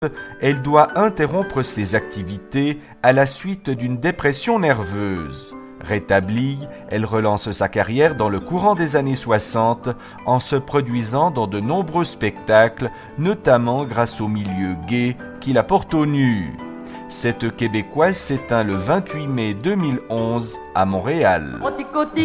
elle doit interrompre ses activités à la suite d'une dépression nerveuse. Rétablie, elle relance sa carrière dans le courant des années 60 en se produisant dans de nombreux spectacles, notamment grâce au milieu gay qui la porte au nu. Cette Québécoise s'éteint le 28 mai 2011 à Montréal.